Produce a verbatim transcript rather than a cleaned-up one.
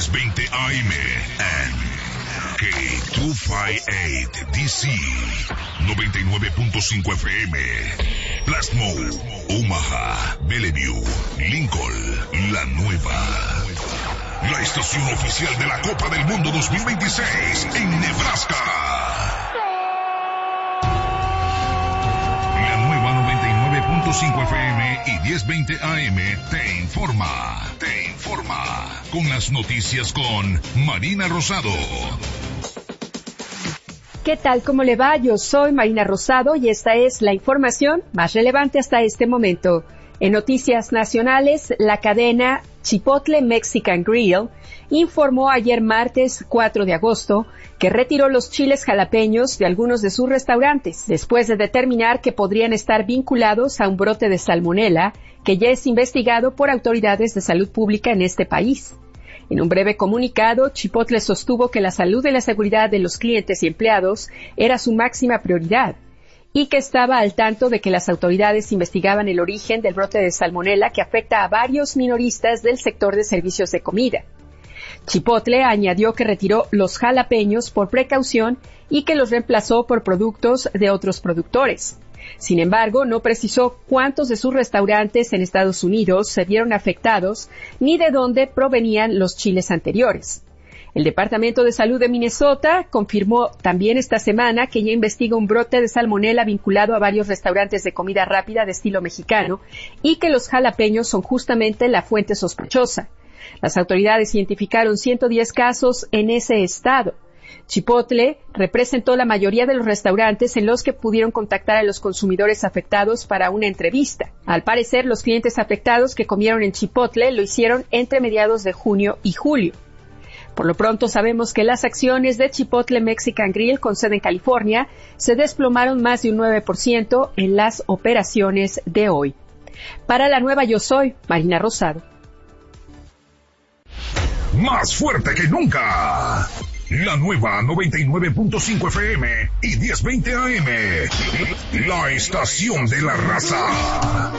diez veinte A M and K doscientos cincuenta y ocho D C, noventa y nueve punto cinco F M, Plasmo, Omaha, Bellevue, Lincoln, La Nueva. La estación oficial de la Copa del Mundo dos mil veintiséis en Nebraska. La Nueva noventa y nueve punto cinco F M y diez veinte A M te informa, te informa con las noticias con Marina Rosado. ¿Qué tal? ¿Cómo le va? Yo soy Marina Rosado y esta es la información más relevante hasta este momento. En noticias nacionales, la cadena Chipotle Mexican Grill informó ayer martes cuatro de agosto que retiró los chiles jalapeños de algunos de sus restaurantes después de determinar que podrían estar vinculados a un brote de salmonela que ya es investigado por autoridades de salud pública en este país. En un breve comunicado, Chipotle sostuvo que la salud y la seguridad de los clientes y empleados era su máxima prioridad y que estaba al tanto de que las autoridades investigaban el origen del brote de salmonela que afecta a varios minoristas del sector de servicios de comida. Chipotle añadió que retiró los jalapeños por precaución y que los reemplazó por productos de otros productores. Sin embargo, no precisó cuántos de sus restaurantes en Estados Unidos se vieron afectados ni de dónde provenían los chiles anteriores. El Departamento de Salud de Minnesota confirmó también esta semana que ya investiga un brote de salmonela vinculado a varios restaurantes de comida rápida de estilo mexicano y que los jalapeños son justamente la fuente sospechosa. Las autoridades identificaron ciento diez casos en ese estado. Chipotle representó la mayoría de los restaurantes en los que pudieron contactar a los consumidores afectados para una entrevista. Al parecer, los clientes afectados que comieron en Chipotle lo hicieron entre mediados de junio y julio. Por lo pronto sabemos que las acciones de Chipotle Mexican Grill con sede en California se desplomaron más de un nueve por ciento en las operaciones de hoy. Para La Nueva yo soy Marina Rosado. Más fuerte que nunca. La Nueva noventa y nueve punto cinco F M y diez veinte A M. La estación de la raza.